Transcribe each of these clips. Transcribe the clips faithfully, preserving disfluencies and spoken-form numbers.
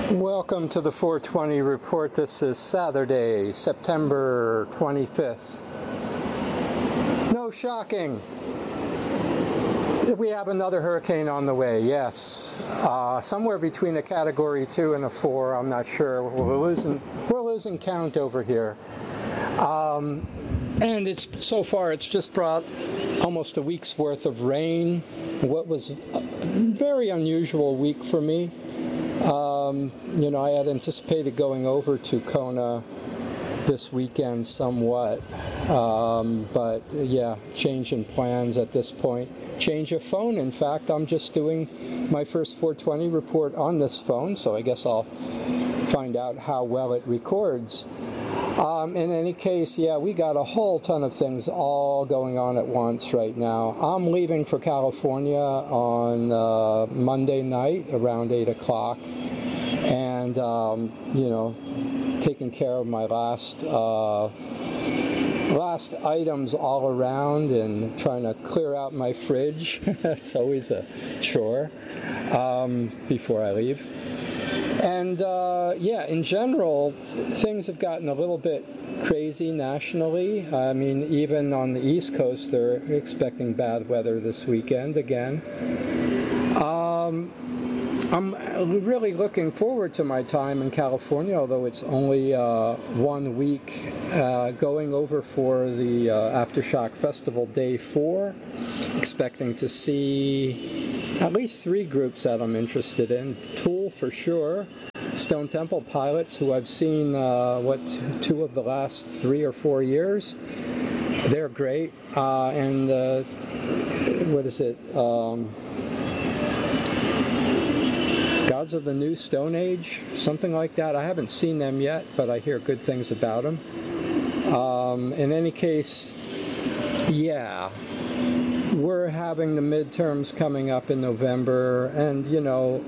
Welcome to the four twenty report. This is Saturday, September twenty-fifth. No shocking. We have another hurricane on the way, yes. Uh, somewhere between a category two and a four, I'm not sure. We're losing, we're losing count over here. Um, and it's so far, it's just brought almost a week's worth of rain. What was a very unusual week for me. Um, you know, I had anticipated going over to Kona this weekend somewhat, um, but yeah, change in plans at this point. Change of phone, in fact. I'm just doing my first four twenty report on this phone, so I guess I'll find out how well it records. Um, in any case, yeah, we got a whole ton of things all going on at once right now. I'm leaving for California on uh, Monday night around eight o'clock, and, um, you know, taking care of my last, uh, last items all around and trying to clear out my fridge. That's always a chore um, before I leave. And uh, yeah, in general, things have gotten a little bit crazy nationally. I mean, even on the East Coast, they're expecting bad weather this weekend again. Um, I'm really looking forward to my time in California, although it's only uh, one week, uh, going over for the uh, Aftershock Festival Day four, expecting to see at least three groups that I'm interested in. Tool for sure, Stone Temple Pilots, who I've seen, uh, what, two of the last three or four years. They're great. Uh, and uh, what is it? Um, Gods of the New Stone Age, something like that. I haven't seen them yet, but I hear good things about them. Um, in any case, yeah. We're having the midterms coming up in November, and, you know,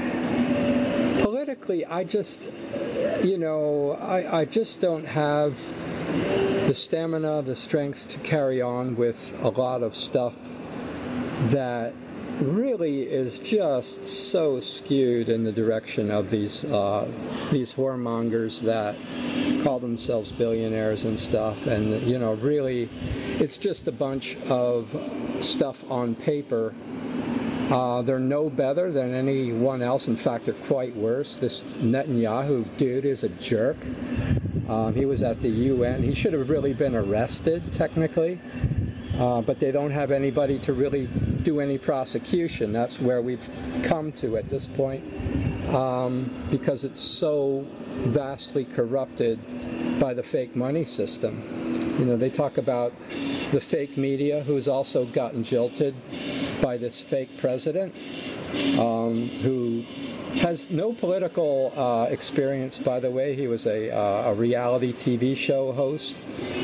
politically, I just, you know, I, I just don't have the stamina, the strength to carry on with a lot of stuff that really is just so skewed in the direction of these, uh, these whoremongers that call themselves billionaires and stuff, and, you know, really, it's just a bunch of stuff on paper. Uh, they're no better than anyone else. In fact, they're quite worse. This Netanyahu dude is a jerk. Um, he was at the U N. He should have really been arrested, technically. Uh, but they don't have anybody to really do any prosecution. That's where we've come to at this point. Um, because it's so vastly corrupted by the fake money system. You know, they talk about the fake media, who's also gotten jilted by this fake president, um, who has no political uh, experience, by the way. He was a, uh, a reality T V show host,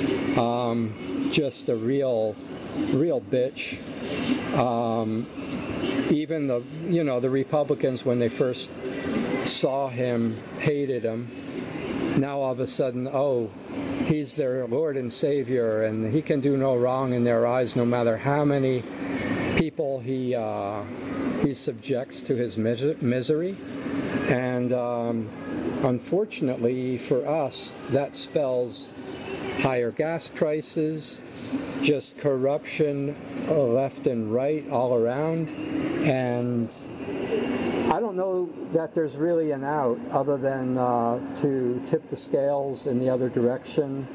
um, just a real, real bitch. Um, even the, you know, the Republicans, when they first saw him, hated him. Now all of a sudden, oh, he's their Lord and Savior, and he can do no wrong in their eyes, no matter how many people he uh, he subjects to his mis- misery. And um, unfortunately for us, that spells higher gas prices, just corruption left and right all around, and I don't know that there's really an out other than uh, to tip the scales in the other direction,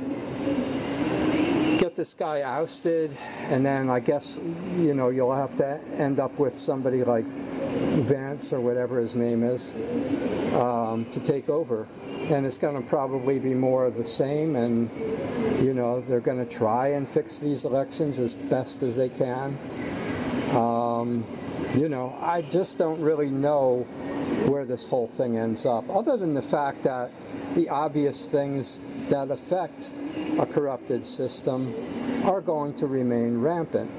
get this guy ousted, and then I guess, you know, you'll have to end up with somebody like Vance or whatever his name is um, to take over. And it's going to probably be more of the same, and, you know, they're going to try and fix these elections as best as they can. Um, You know, I just don't really know where this whole thing ends up, other than the fact that the obvious things that affect a corrupted system are going to remain rampant.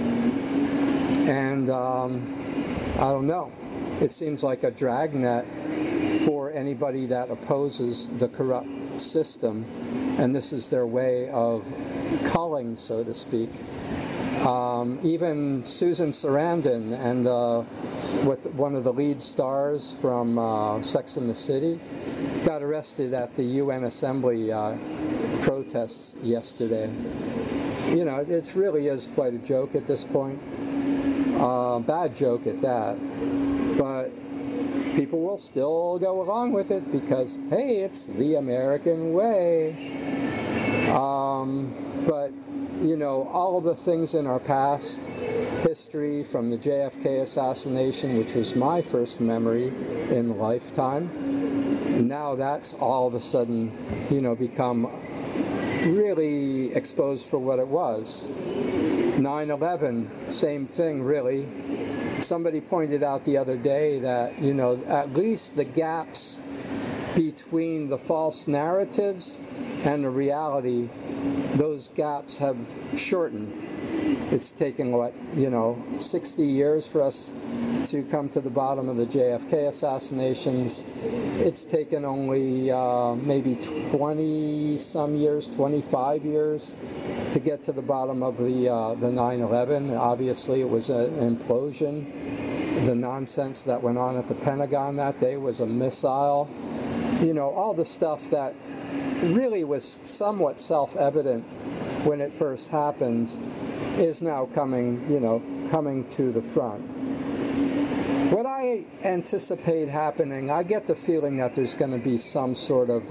And um, I don't know. It seems like a dragnet for anybody that opposes the corrupt system, and this is their way of culling, so to speak. Um, even Susan Sarandon and the with one of the lead stars from uh, Sex and the City, got arrested at the U N Assembly uh, protests yesterday. You know, it really is quite a joke at this point. Uh, bad joke at that. But people will still go along with it because, hey, it's the American way. Um, but, you know, all of the things in our past history, from the J F K assassination, which was my first memory in lifetime, now that's all of a sudden, you know, become really exposed for what it was. nine eleven, same thing, really. Somebody pointed out the other day that, you know, at least the gaps between the false narratives and the reality, those gaps have shortened. It's taken, what, you know, sixty years for us to come to the bottom of the J F K assassinations. It's taken only uh, maybe twenty some years, twenty-five years to get to the bottom of the uh, the nine eleven. Obviously, it was an implosion. The nonsense that went on at the Pentagon that day was a missile. You know, all the stuff that really was somewhat self-evident when it first happened is now coming, you know, coming to the front. What I anticipate happening, I get the feeling that there's going to be some sort of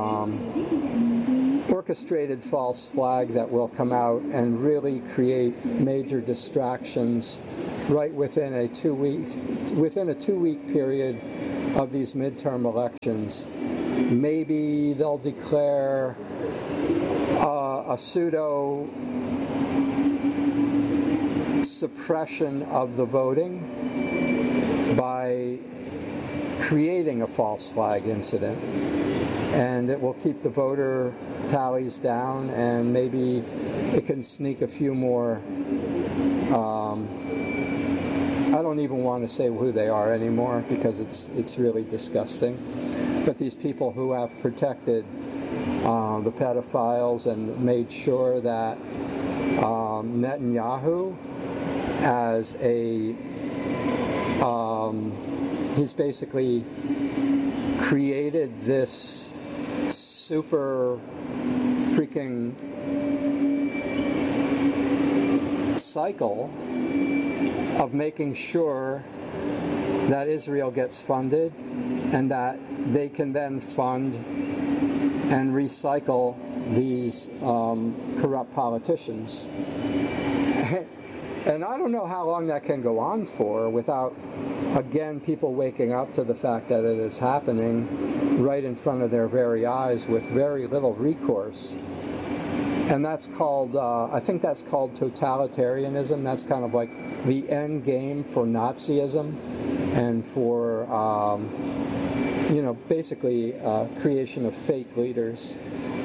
um, orchestrated false flag that will come out and really create major distractions right within a two-week within a two-week period of these midterm elections. Maybe they'll declare uh, a pseudo suppression of the voting by creating a false flag incident, and it will keep the voter tallies down, and maybe it can sneak a few more. Um, I don't even want to say who they are anymore because it's it's really disgusting. But these people who have protected uh, the pedophiles and made sure that um, Netanyahu, as a um, he's basically created this super freaking cycle of making sure that Israel gets funded and that they can then fund and recycle these um, corrupt politicians. And I don't know how long that can go on for without, again, people waking up to the fact that it is happening right in front of their very eyes with very little recourse. And that's called, uh, I think that's called totalitarianism. That's kind of like the end game for Nazism and for, um, you know, basically uh, creation of fake leaders.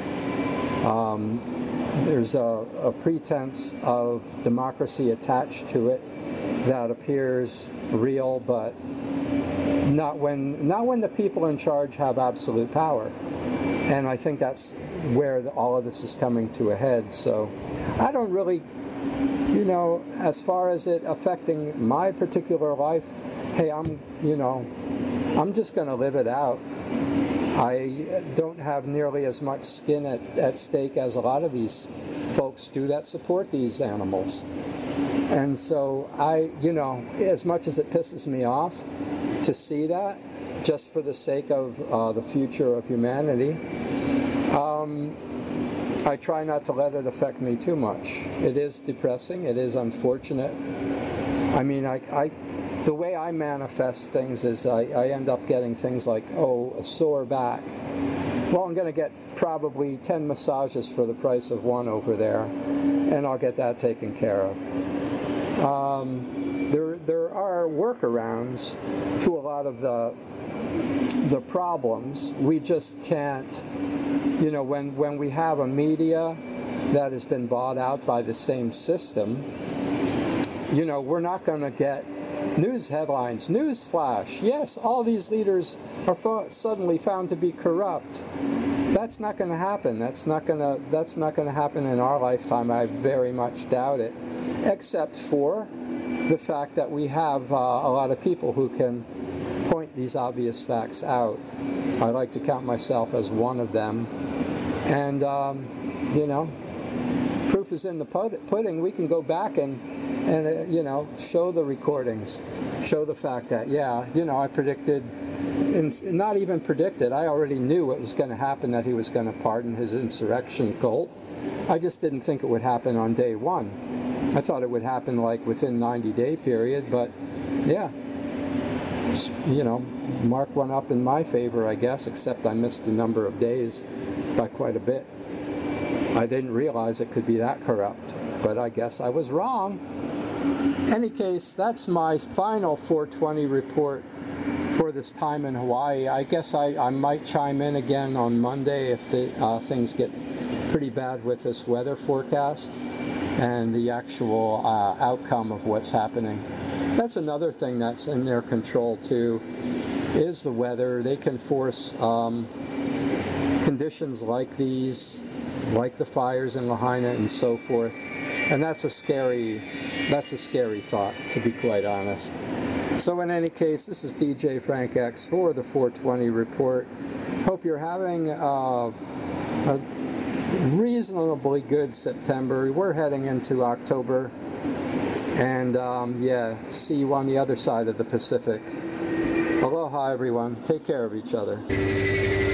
Um, there's a, a pretense of democracy attached to it that appears real, but not when, not when the people in charge have absolute power. And I think that's where the, all of this is coming to a head. So I don't really, you know, as far as it affecting my particular life, hey, I'm, you know, I'm just going to live it out. I don't have nearly as much skin at, at stake as a lot of these folks do that support these animals. And so I, you know, as much as it pisses me off to see that, just for the sake of uh, the future of humanity, um, I try not to let it affect me too much. It is depressing. It is unfortunate. I mean, I, I the way I manifest things is I, I end up getting things like, oh, a sore back. Well, I'm going to get probably ten massages for the price of one over there, and I'll get that taken care of. Um, there, there are workarounds to a lot of the the problems. We just can't, you know, when, when we have a media that has been bought out by the same system, you know, we're not going to get news headlines, news flash. Yes, all these leaders are fo- suddenly found to be corrupt. That's not going to happen. That's not going to. That's not going to happen in our lifetime. I very much doubt it. Except for the fact that we have uh, a lot of people who can point these obvious facts out. I like to count myself as one of them. And, um, you know, proof is in the pudding. We can go back and, and uh, you know, show the recordings, show the fact that, yeah, you know, I predicted, and not even predicted, I already knew what was going to happen, that he was going to pardon his insurrection cult. I just didn't think it would happen on day one. I thought it would happen like within ninety day period, but yeah, you know, mark one up in my favor, I guess, except I missed the number of days by quite a bit. I didn't realize it could be that corrupt, but I guess I was wrong. Any case, that's my final four twenty report for this time in Hawaii. I guess I, I might chime in again on Monday if the, uh, things get pretty bad with this weather forecast and the actual uh, outcome of what's happening. That's another thing that's in their control too, is the weather. They can force um, conditions like these, like the fires in Lahaina and so forth. And that's a scary, that's a scary thought, to be quite honest. So in any case, this is D J Frank X for the four twenty report. Hope you're having uh, a reasonably good September. We're heading into October. And um, yeah, see you on the other side of the Pacific. Aloha everyone. Take care of each other.